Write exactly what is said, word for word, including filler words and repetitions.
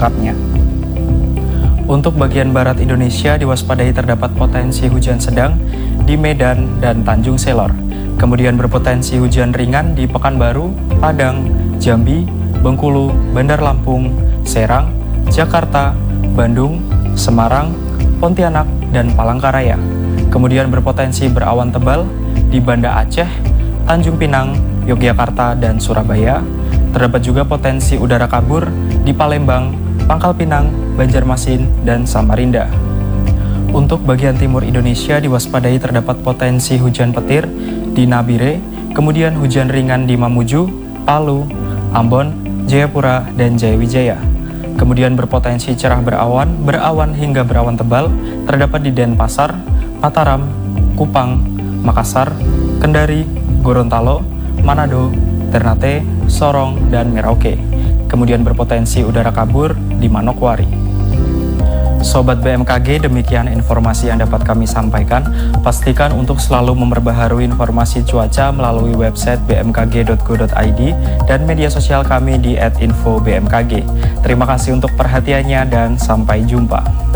selengkapnya. Untuk bagian barat Indonesia diwaspadai terdapat potensi hujan sedang di Medan dan Tanjung Selor. Kemudian berpotensi hujan ringan di Pekanbaru, Padang, Jambi, Bengkulu, Bandar Lampung, Serang, Jakarta, Bandung, Semarang, Pontianak, dan Palangkaraya. Kemudian berpotensi berawan tebal di Banda Aceh, Tanjung Pinang, Yogyakarta, dan Surabaya. Terdapat juga potensi udara kabur di Palembang, Pangkal Pinang, Banjarmasin, dan Samarinda. Untuk bagian timur Indonesia diwaspadai terdapat potensi hujan petir di Nabire, kemudian hujan ringan di Mamuju, Palu, Ambon, Jayapura, dan Jayawijaya. Kemudian berpotensi cerah berawan, berawan hingga berawan tebal terdapat di Denpasar, Mataram, Kupang, Makassar, Kendari, Gorontalo, Manado, Ternate, Sorong, dan Merauke. Kemudian berpotensi udara kabur di Manokwari. Sobat B M K G, demikian informasi yang dapat kami sampaikan. Pastikan untuk selalu memperbaharui informasi cuaca melalui website b m k g dot go dot i d dan media sosial kami di et info b m k g. Terima kasih untuk perhatiannya dan sampai jumpa.